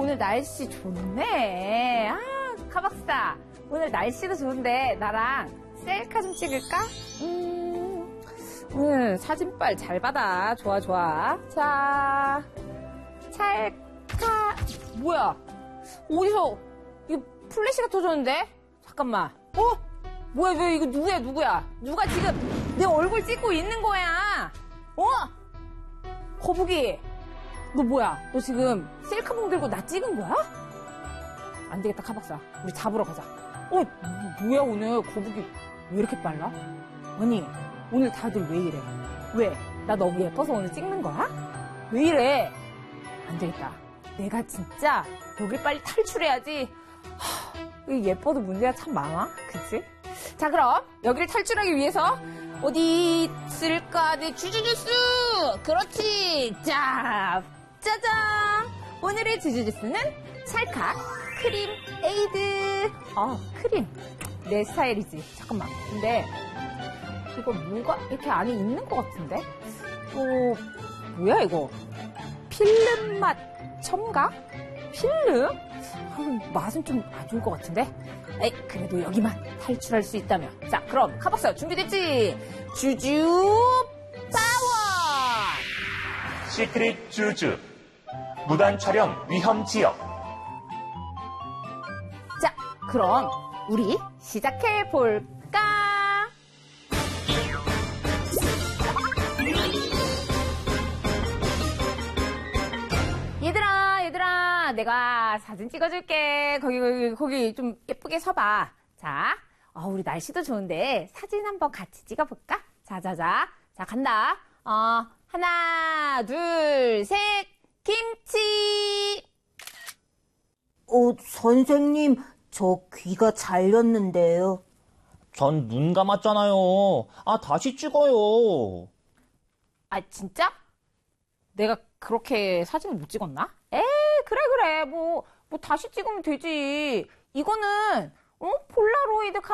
오늘 날씨 좋네. 카박사. 오늘 날씨도 좋은데 나랑 셀카 좀 찍을까? 오늘 사진빨 잘 받아. 좋아, 좋아. 자, 찰카. 뭐야? 어디서 이거 플래시가 터졌는데? 잠깐만. 뭐야, 왜 이거 누구야? 누가 지금 내 얼굴 찍고 있는 거야? 거북이. 너 뭐야? 너 지금 셀카봉 들고 나 찍은 거야? 안 되겠다, 카박사. 우리 잡으러 가자. 뭐야, 오늘 거북이 왜 이렇게 빨라? 아니, 오늘 다들 왜 이래? 왜? 나 너무 예뻐서 오늘 찍는 거야? 왜 이래? 안 되겠다. 내가 진짜 여길 빨리 탈출해야지. 예뻐도 문제가 참 많아. 그치? 자, 그럼 여기를 탈출하기 위해서 어디 있을까? 내 주주주스! 그렇지! 자, 짜잔! 오늘의 주주주스는 찰칵 크림 에이드. 크림. 내 스타일이지. 잠깐만. 근데 이거 뭐가 이렇게 안에 있는 것 같은데? 뭐야 이거? 필름 맛 첨가? 필름? 맛은 좀 안 좋을 것 같은데? 그래도 여기만 탈출할 수 있다면. 자, 그럼 카박사 준비됐지? 주주 파워! 시크릿 주주 무단 촬영 위험 지역. 자, 그럼 우리 시작해 볼까? 얘들아, 내가 사진 찍어줄게. 거기 좀 예쁘게 서봐. 자, 우리 날씨도 좋은데 사진 한번 같이 찍어볼까? 자, 간다. 하나, 둘, 셋, 김치! 선생님, 저 귀가 잘렸는데요. 전 눈 감았잖아요. 다시 찍어요. 진짜? 내가 그렇게 사진을 못 찍었나? 그래. 뭐 다시 찍으면 되지. 이거는, 폴라로이드